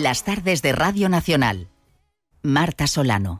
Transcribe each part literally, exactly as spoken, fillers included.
las tardes de Radio Nacional. Marta Solano.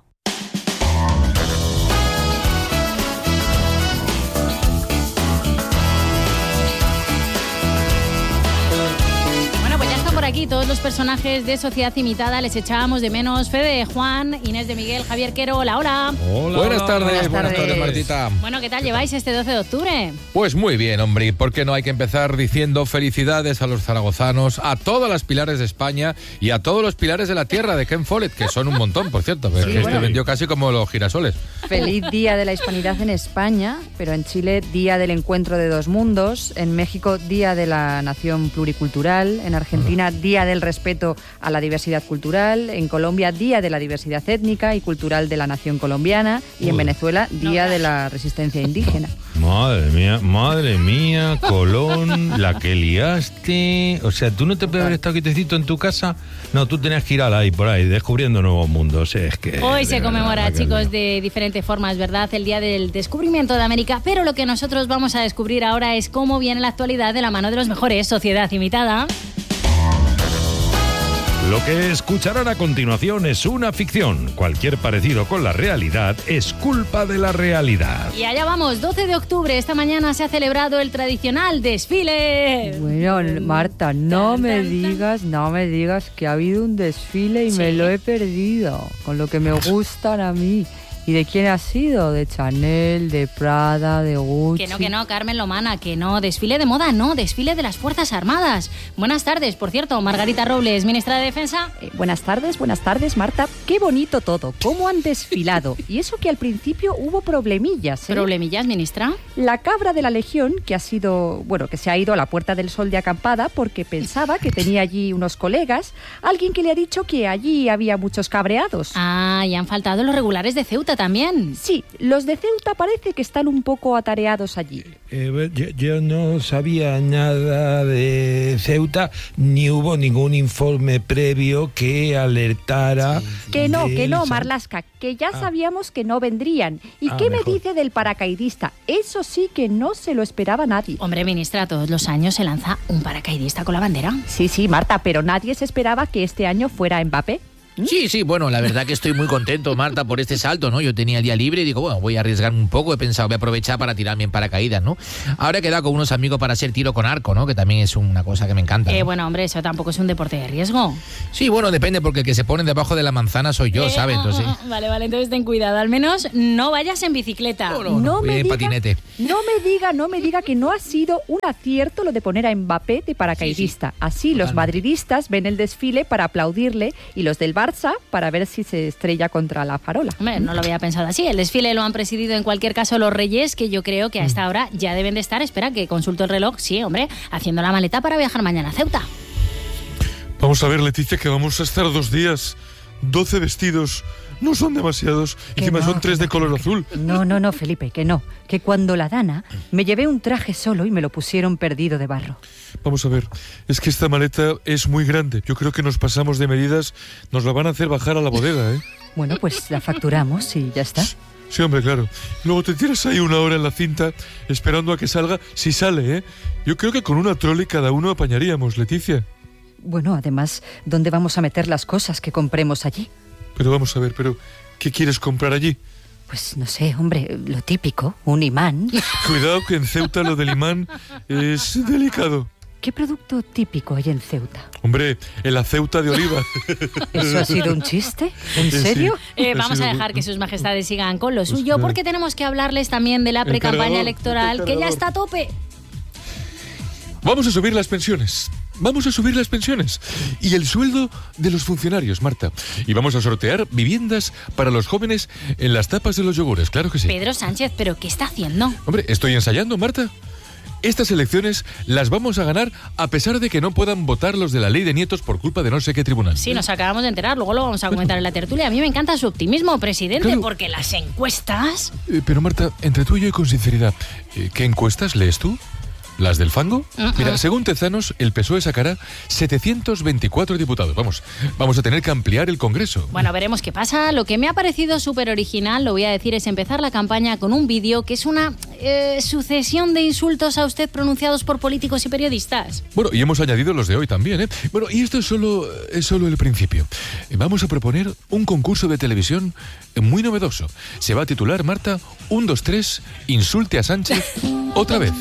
Por aquí todos los personajes de Sociedad Imitada les echábamos de menos. Fede, Juan, Inés de Miguel, Javier Quero, hola, hola. Hola. Buenas tardes, buenas tardes, buenas tardes, Martita. Bueno, ¿qué tal lleváis este doce de octubre? Pues muy bien, hombre, ¿por qué no hay que empezar diciendo felicidades a los zaragozanos, a todas las pilares de España y a todos los pilares de la tierra de Ken Follett, que son un montón, por cierto, pero sí, este bueno. vendió casi como los girasoles. Feliz Día de la Hispanidad en España, pero en Chile, Día del Encuentro de Dos Mundos, en México, Día de la Nación Pluricultural, en Argentina, Día del Respeto a la diversidad cultural, en Colombia, Día de la Diversidad Étnica y Cultural de la Nación Colombiana, y en Venezuela, Día de la Resistencia Indígena. Madre mía, madre mía, Colón, la que liaste. O sea, ¿tú no te puedes haber estado quietecito en tu casa? No, tú tenías que ir a la ahí, por ahí, descubriendo nuevos mundos. Es que hoy se conmemora, verdad, chicos, de diferentes formas, ¿verdad? El Día del Descubrimiento de América, pero lo que nosotros vamos a descubrir ahora es cómo viene la actualidad de la mano de los mejores. Sociedad Imitada. Lo que escucharán a continuación es una ficción. Cualquier parecido con la realidad es culpa de la realidad. Y allá vamos, doce de octubre. Esta mañana se ha celebrado el tradicional desfile. Bueno, Marta, no me digas, no me digas que ha habido un desfile y sí. me lo he perdido. Con lo que me gustan a mí. ¿Y de quién ha sido? ¿De Chanel, de Prada, de Gucci? Que no, que no, Carmen Lomana, que no. Desfile de moda, no. Desfile de las Fuerzas Armadas. Buenas tardes, por cierto. Margarita Robles, ministra de Defensa. Eh, buenas tardes, buenas tardes, Marta. Qué bonito todo. ¿Cómo han desfilado? Y eso que al principio hubo problemillas, ¿eh? ¿Problemillas, ministra? La cabra de la Legión, que ha sido, bueno, que se ha ido a la Puerta del Sol de acampada porque pensaba que tenía allí unos colegas, alguien que le ha dicho que allí había muchos cabreados. Ah, y han faltado los regulares de Ceuta también. Sí, los de Ceuta parece que están un poco atareados allí. Eh, yo, yo no sabía nada de Ceuta, ni hubo ningún informe previo que alertara... Sí, sí. Que no, que no, Marlaska, que ya ah. sabíamos que no vendrían. ¿Y ah, qué mejor. me dice del paracaidista? Eso sí que no se lo esperaba nadie. Hombre, ministra, todos los años se lanza un paracaidista con la bandera. Sí, sí, Marta, pero nadie se esperaba que este año fuera Mbappé. Sí, sí, bueno, la verdad que estoy muy contento, Marta, por este salto, ¿no? Yo tenía el día libre y digo, bueno, voy a arriesgarme un poco, he pensado, voy a aprovechar para tirarme en paracaídas, ¿no? Ahora he quedado con unos amigos para hacer tiro con arco, ¿no? Que también es una cosa que me encanta, ¿no? Eh, bueno, hombre, eso tampoco es un deporte de riesgo. Sí, bueno, depende, porque el que se pone debajo de la manzana soy yo, eh, ¿sabes? Entonces... Uh, uh, vale, vale, entonces ten cuidado, al menos no vayas en bicicleta. No, no, no, no me diga, patinete. No me diga, no me diga que no ha sido un acierto lo de poner a Mbappé de paracaidista. Sí, sí. Así Totalmente. Los madridistas ven el desfile para aplaudirle y los del Barça para ver si se estrella contra la farola. Hombre, no lo había pensado así. El desfile lo han presidido en cualquier caso los Reyes, que yo creo que a esta hora ya deben de estar, espera que consulto el reloj, sí, hombre, haciendo la maleta para viajar mañana a Ceuta. Vamos a ver, Leticia, que vamos a estar dos días, doce vestidos... No son demasiados, y encima no, son tres de color azul. No, no, no, Felipe, que no. Que cuando la dana me llevé un traje solo y me lo pusieron perdido de barro. Vamos a ver, es que esta maleta es muy grande. Yo creo que nos pasamos de medidas, nos la van a hacer bajar a la bodega, ¿eh? Bueno, pues la facturamos y ya está. Sí, hombre, claro. Luego te tiras ahí una hora en la cinta esperando a que salga, si sale, ¿eh? Yo creo que con una trole cada uno apañaríamos, Leticia. Bueno, además, ¿dónde vamos a meter las cosas que compremos allí? Pero vamos a ver, pero ¿qué quieres comprar allí? Pues no sé, hombre, lo típico, un imán. Cuidado que en Ceuta lo del imán es delicado. ¿Qué producto típico hay en Ceuta? Hombre, el aceuta de oliva. ¿Eso ha sido un chiste? ¿En serio? Eh, vamos a dejar que sus majestades sigan con lo suyo, porque tenemos que hablarles también de la pre-campaña electoral, que ya está a tope. Vamos a subir las pensiones. Vamos a subir las pensiones y el sueldo de los funcionarios, Marta. Y vamos a sortear viviendas para los jóvenes en las tapas de los yogures, claro que sí. Pedro Sánchez, ¿pero qué está haciendo? Hombre, estoy ensayando, Marta. Estas elecciones las vamos a ganar a pesar de que no puedan votar los de la ley de nietos por culpa de no sé qué tribunal. Sí, nos acabamos de enterar, luego lo vamos a comentar en la tertulia. A mí me encanta su optimismo, presidente, claro. Porque las encuestas... Eh, pero Marta, entre tú y yo y con sinceridad, ¿qué encuestas lees tú? ¿Las del fango? Uh-uh. Mira, según Tezanos, el P S O E sacará setecientos veinticuatro diputados. Vamos, vamos a tener que ampliar el Congreso. Bueno, veremos qué pasa. Lo que me ha parecido súper original, lo voy a decir, es empezar la campaña con un vídeo que es una eh, sucesión de insultos a usted pronunciados por políticos y periodistas. Bueno, y hemos añadido los de hoy también, ¿eh? Bueno, y esto es solo, es solo el principio. Vamos a proponer un concurso de televisión muy novedoso. Se va a titular, Marta, un, dos, tres, insulte a Sánchez otra vez.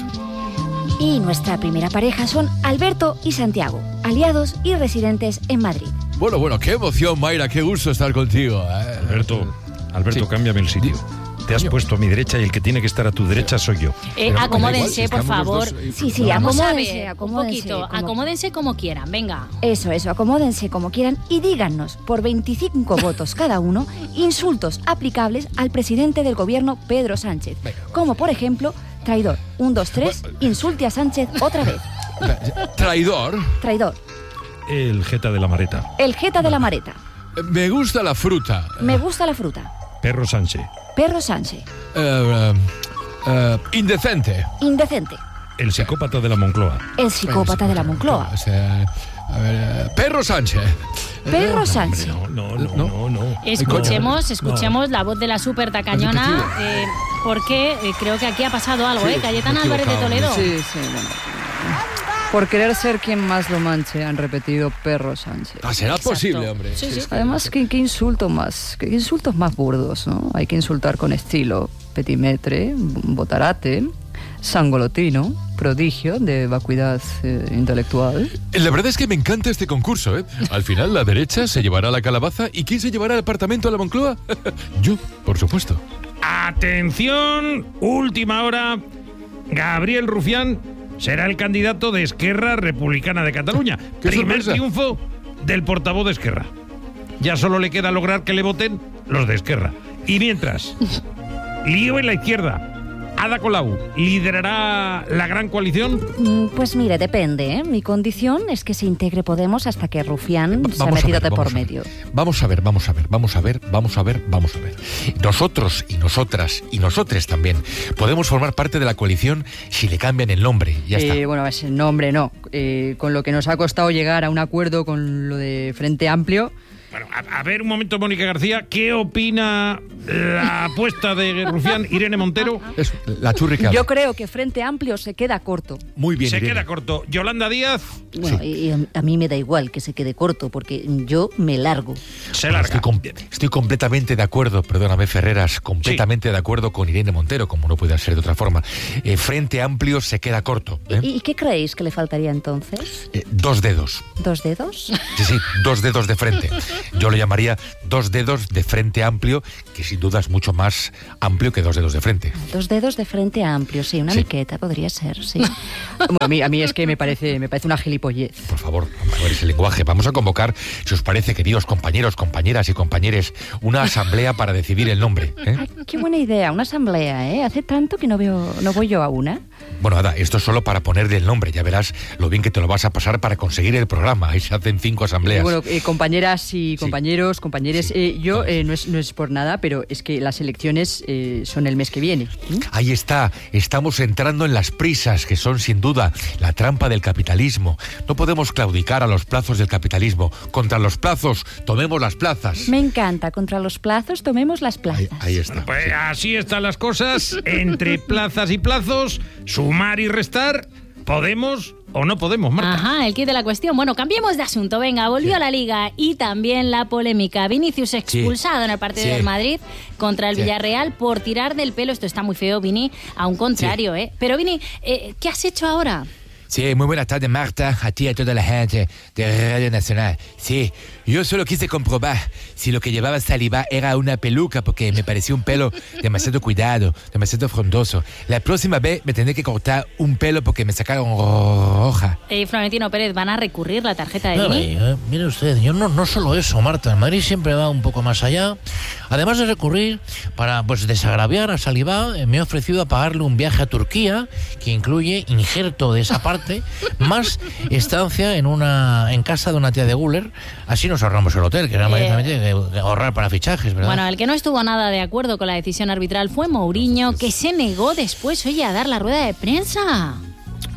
Y nuestra primera pareja son Alberto y Santiago, aliados y residentes en Madrid. Bueno, bueno, qué emoción, Mayra, qué gusto estar contigo. ¿eh? Alberto, Alberto, Sí. cámbiame el sitio. Te has Coño. puesto a mi derecha y el que tiene que estar a tu derecha soy yo. Eh, Pero, acomódense, da igual, si por estamos favor. los dos, eh, Sí, sí, Vamos a acomódense, ver, un acomódense, poquito. como- Acomódense como quieran, venga. Eso, eso, acomódense como quieran y díganos, por veinticinco votos cada uno, insultos aplicables al presidente del gobierno, Pedro Sánchez. Como, por ejemplo, traidor. Un, dos, tres, insulte a Sánchez otra vez. Traidor. Traidor. El jeta de la mareta. El jeta de la mareta. Me gusta la fruta. Me gusta la fruta. Perro Sánchez. Perro Sánchez. Eh, eh, eh, indecente. Indecente. El psicópata de la Moncloa. El psicópata de la Moncloa. O sea, a ver, eh, Perro Sánchez. Perro Hombre, Sánchez. no, no, no, No. no, no. Escuchemos, No. escuchemos la voz de la súper tacañona, eh, porque eh, creo que aquí ha pasado algo, ¿eh? Cayetana me he Álvarez de equivocado, Toledo. Sí, sí, bueno. Por querer ser quien más lo manche, han repetido Perro Sánchez. Ah, será Exacto. posible, hombre. Sí, sí. Además, ¿qué, qué insulto más, qué insultos más burdos, ¿no? Hay que insultar con estilo. Petimetre, botarate, sangolotino, prodigio de vacuidad eh, intelectual. La verdad es que me encanta este concurso, ¿eh? Al final, la derecha se llevará la calabaza y ¿quién se llevará el apartamento a la Moncloa? Yo, por supuesto. Atención, última hora. Gabriel Rufián será el candidato de Esquerra Republicana de Cataluña. ¡Qué Primer sorpresa! triunfo del portavoz de Esquerra. Ya solo le queda lograr que le voten los de Esquerra. Y mientras, lío en la izquierda. Ada Colau liderará la gran coalición. Mm, Pues mire, depende, ¿eh? Mi condición es que se integre Podemos hasta que Rufián se ha Vamos a metido ver, de vamos por a ver. medio. Vamos a ver, vamos a ver, vamos a ver, vamos a ver, vamos a ver. Nosotros y nosotras y nosotres también podemos formar parte de la coalición si le cambian el nombre. Ya está. Eh, bueno, ese nombre no. Eh, con lo que nos ha costado llegar a un acuerdo con lo de Frente Amplio. Bueno, a, a ver un momento, Mónica García, ¿qué opina la apuesta de Rufián, Irene Montero? Eso, la churri que habla. Yo creo que Frente Amplio se queda corto. Muy bien, Se Irene. queda corto. Yolanda Díaz Bueno, y a, a mí me da igual que se quede corto, porque yo me largo. se Bueno, larga. Estoy, com- estoy completamente de acuerdo, perdóname Ferreras, completamente de acuerdo con Irene Montero, como no puede ser de otra forma. Eh, Frente Amplio se queda corto. ¿eh? ¿Y qué creéis que le faltaría entonces? Eh, dos dedos. ¿Dos dedos? Sí, sí, dos dedos de frente. Yo lo llamaría dos dedos de Frente Amplio, que sin duda es mucho más amplio que dos dedos de frente. Dos dedos de frente amplio, sí, una Sí. miqueta podría ser, sí. Bueno, a, mí, a mí es que me parece, me parece una gilipollez. Por favor, vamos a ver ese lenguaje. Vamos a convocar, si os parece, queridos compañeros, compañeras y compañeres, una asamblea para decidir el nombre. ¿eh? Ay, qué buena idea, una asamblea, ¿eh? Hace tanto que no veo, no voy yo a una. Bueno, Ada, esto es solo para ponerle el nombre. Ya verás lo bien que te lo vas a pasar para conseguir el programa. Ahí se hacen cinco Eh, asambleas. bueno, eh, compañeras y Sí. compañeros, compañeres, Sí. eh, yo No. eh, no, es, no es por nada, pero es que las elecciones eh, son el mes que viene. ¿Mm? Ahí está, estamos entrando en las prisas, que son sin duda la trampa del capitalismo. No podemos claudicar a los plazos del capitalismo. Contra los plazos, tomemos las plazas. Me encanta, contra los plazos tomemos las Ahí, plazas. ahí está. Pues así están las cosas. Entre plazas y plazos, sumar y restar, ¿podemos o no podemos, Marta? Ajá, el kit de la cuestión. Bueno, cambiemos de asunto. Venga, volvió a la Liga y también la polémica. Vinicius expulsado en el partido Sí. del Madrid contra el Sí. Villarreal por tirar del pelo. Esto está muy feo, Vini. A un contrario, ¿eh? Pero, Vini, eh, ¿qué has hecho ahora? Sí, muy buenas tardes, Marta, a ti y a toda la gente de Radio Nacional. Sí, yo solo quise comprobar si lo que llevaba Saliba era una peluca, porque me pareció un pelo demasiado cuidado, demasiado frondoso. La próxima vez me tendré que cortar un pelo porque me sacaron roja. Eh, Florentino Pérez, ¿van a recurrir la tarjeta de No, Vini? eh, mire usted, yo no, no solo eso, Marta. El Madrid siempre va un poco más allá. Además de recurrir para pues desagraviar a Saliba, eh, me he ofrecido a pagarle un viaje a Turquía que incluye injerto de esa parte, más estancia en una en casa de una tía de Guller. Así nos ahorramos el hotel, que era Eh. mayormente ahorrar para fichajes, ¿verdad? Bueno, el que no estuvo nada de acuerdo con la decisión arbitral fue Mourinho, que se negó después, oye, a dar la rueda de prensa.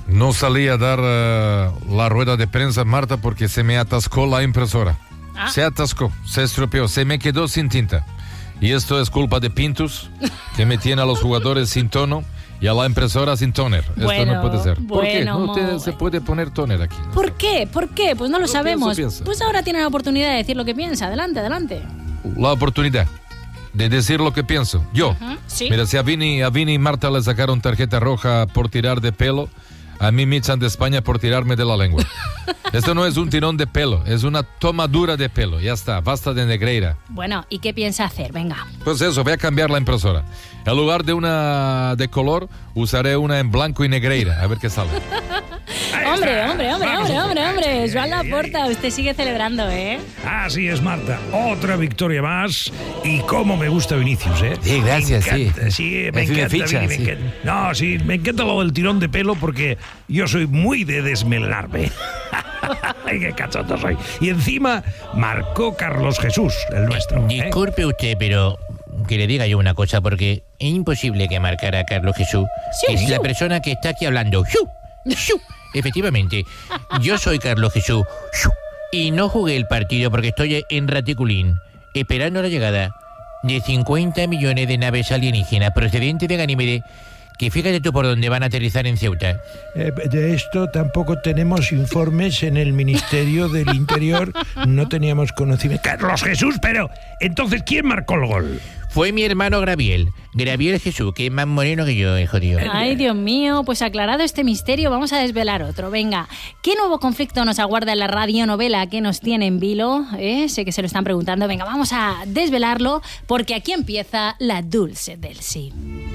No salí a dar uh, la rueda de prensa, Marta, porque se me atascó la impresora. Ah. Se atascó, se estropeó, se me quedó sin tinta. Y esto es culpa de Pintus, que me tiene a los jugadores sin tono y a la impresora sin toner. Bueno, esto no puede ser. ¿Por qué? bueno, No te- mo- se puede poner toner aquí. No ¿Por sé. qué? ¿Por qué? Pues no lo No, sabemos. piensa, piensa. Pues ahora tiene la oportunidad de decir lo que piensa. Adelante, adelante. La oportunidad de decir lo que pienso. Yo. Ujú, sí. Mira, si a Vini, a Vini y Marta le sacaron tarjeta roja por tirar de pelo, a mí me echan de España por tirarme de la lengua. Esto no es un tirón de pelo, es una tomadura de pelo. Ya está, basta de negreira. Bueno, ¿y qué piensa hacer? Venga. Pues eso, voy a cambiar la impresora. En lugar de una de color, usaré una en blanco y negreira. A ver qué sale. Hombre, hombre, hombre, Vamos. hombre, hombre, hombre. Ay, Joan ay, ay, Laporta, usted sigue celebrando, ¿eh? Así es, Marta. Otra victoria más. Y cómo me gusta Vinicius, ¿eh? Sí, gracias, Me encanta, sí. sí. me Es una encanta, ficha, Vini, me sí. encanta. No, sí, me encanta lo del tirón de pelo porque yo soy muy de desmelarme. Ay, qué cachondo soy. Y encima marcó Carlos Jesús, el nuestro. ¿eh? Disculpe usted, pero que le diga yo una cosa, porque es imposible que marcara a Carlos Jesús. Sí, es sí. la persona que está aquí hablando. ¡Shu! ¡Shu! Efectivamente, yo soy Carlos Jesús. ¡Shu! Y no jugué el partido porque estoy en Raticulín, esperando la llegada de cincuenta millones de naves alienígenas procedentes de Ganímede, que fíjate tú por dónde van a aterrizar en Ceuta. Eh, de esto tampoco tenemos informes en el Ministerio del Interior. No teníamos conocimiento. Carlos Jesús, pero entonces, ¿quién marcó el gol? Fue mi hermano Graviel, Graviel Jesús, que es más moreno que yo, eh, jodido. Ay, Dios mío, pues aclarado este misterio, vamos a desvelar otro. Venga, ¿qué nuevo conflicto nos aguarda en la radionovela que nos tiene en vilo? ¿Eh? Sé que se lo están preguntando. Venga, vamos a desvelarlo, porque aquí empieza la Dulce del Sí.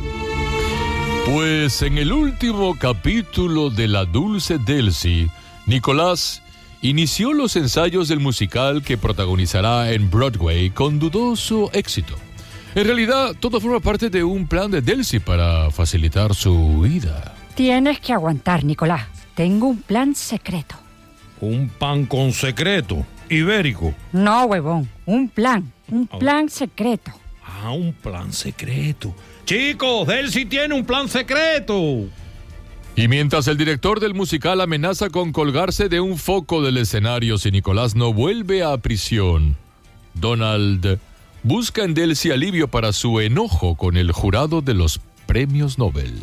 Pues en el último capítulo de La Dulce Delcy, Nicolás inició los ensayos del musical que protagonizará en Broadway con dudoso éxito. En realidad, todo forma parte de un plan de Delcy para facilitar su huida. Tienes que aguantar, Nicolás. Tengo un plan secreto. Un pan con secreto, ibérico. No, huevón, un plan. Un plan secreto. Ah, un plan secreto. Chicos, Delcy tiene un plan secreto. Y mientras el director del musical amenaza con colgarse de un foco del escenario si Nicolás no vuelve a prisión, Donald busca en Delcy alivio para su enojo con el jurado de los premios Nobel.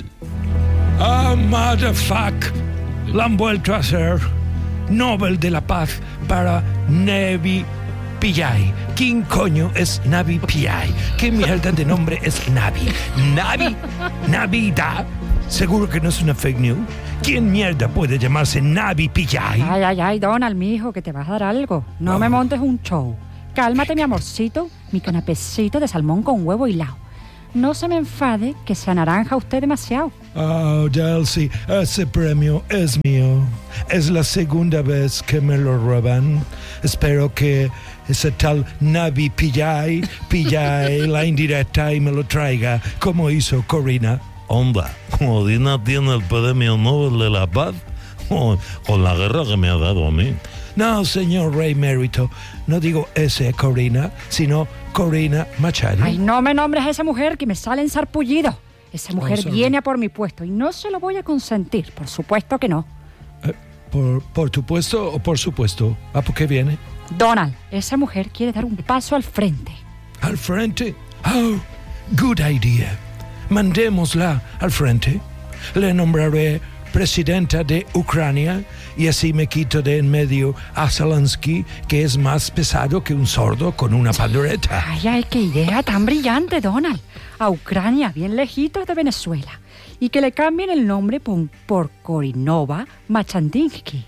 Ah, motherfuck. La han vuelto a hacer. Nobel de la Paz para Navi Pillay. ¿Quién coño es Navi Pillay? ¿Qué mierda de nombre es Navi? ¿Navi? ¿Navidad? ¿Seguro que no es una fake news? ¿Quién mierda puede llamarse Navi Pillay? Ay, ay, ay, Donald, mijo, que te vas a dar algo. No me montes un show. Cálmate, mi amorcito, mi canapecito de salmón con huevo hilado. No se me enfade que se anaranja usted demasiado. Oh, Delcy, ese premio es mío. Es la segunda vez que me lo roban. Espero que ese tal Navi Pillay, Pillay la indirecta y me lo traiga, como hizo Corina. Onda, Corina tiene el premio Nobel de la Paz oh, con la guerra que me ha dado a mí. No, señor Rey Mérito, no digo ese Corina, sino Corina Machado. Ay, no me nombres a esa mujer que me sale ensarpullido. Esa mujer sorry. viene a por mi puesto y no se lo voy a consentir. Por supuesto que no. Eh, ¿por, ¿Por tu puesto o por supuesto? ¿A por qué viene? Donald, esa mujer quiere dar un paso al frente. ¿Al frente? Oh, good idea. Mandémosla al frente. Le nombraré presidenta de Ucrania y así me quito de en medio a Zelensky, que es más pesado que un sordo con una pandureta. Ay, ay, qué idea tan brillante, Donald. A Ucrania, bien lejitos de Venezuela. Y que le cambien el nombre por, por Korinova Machandinsky.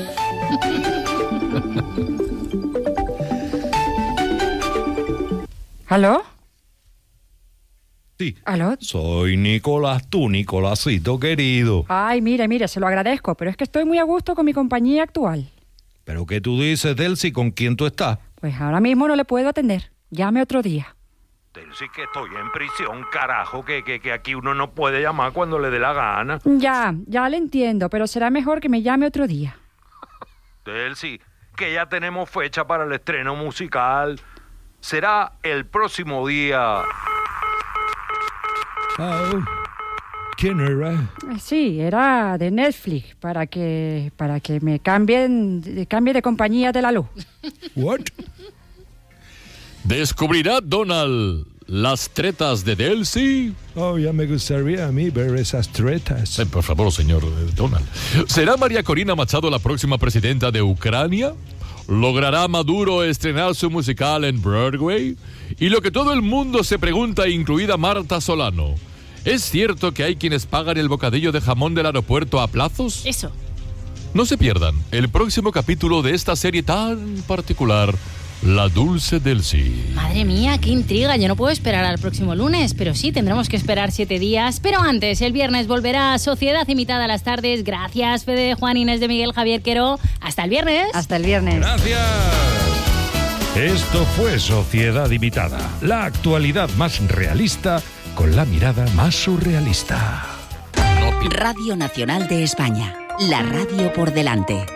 ¿Aló? Sí. ¿Aló? Soy Nicolás, tú, Nicolásito querido. Ay, mire, mire, se lo agradezco, pero es que estoy muy a gusto con mi compañía actual. ¿Pero qué tú dices, Delcy? ¿Con quién tú estás? Pues ahora mismo no le puedo atender. Llame otro día. Delcy, que estoy en prisión, carajo, que, que, que aquí uno no puede llamar cuando le dé la gana. Ya, ya le entiendo, pero será mejor que me llame otro día. Delcy, que ya tenemos fecha para el estreno musical. Será el próximo día... Oh, ¿Quién era? Sí, era de Netflix, para que para que me cambien de, cambie de compañía de la luz. What? ¿Descubrirá Donald las tretas de Delcy? Oh, ya me gustaría a mí ver esas tretas. Eh, por favor, señor eh, Donald. ¿Será María Corina Machado la próxima presidenta de Ucrania? ¿Logrará Maduro estrenar su musical en Broadway? Y lo que todo el mundo se pregunta, incluida Marta Solano, ¿es cierto que hay quienes pagan el bocadillo de jamón del aeropuerto a plazos? Eso. No se pierdan el próximo capítulo de esta serie tan particular, La Dulce Delcy. Madre mía, qué intriga. Yo no puedo esperar al próximo lunes, pero sí, tendremos que esperar siete días. Pero antes, el viernes volverá Sociedad Imitada a las tardes. Gracias, Fede, Juan, Inés de Miguel, Javier Quero. Hasta el viernes. Hasta el viernes. Gracias. Esto fue Sociedad Imitada, la actualidad más realista con la mirada más surrealista. Radio Nacional de España. La radio por delante.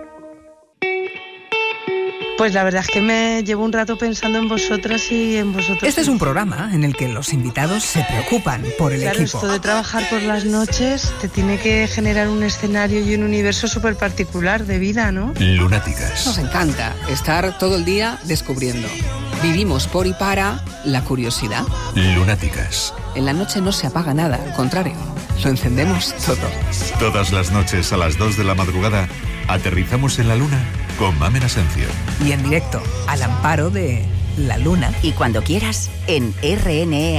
Pues la verdad es que me llevo un rato pensando en vosotras y en vosotros. Este es un programa en el que los invitados se preocupan por el claro, equipo. Esto de trabajar por las noches te tiene que generar un escenario y un universo súper particular de vida, ¿no? Lunáticas. Nos encanta estar todo el día descubriendo. Vivimos por y para la curiosidad. Lunáticas. En la noche no se apaga nada, al contrario, lo encendemos todo. Todas las noches a las dos de la madrugada aterrizamos en la luna con Mamen Asencio. Y en directo, al amparo de la luna. Y cuando quieras, en R N E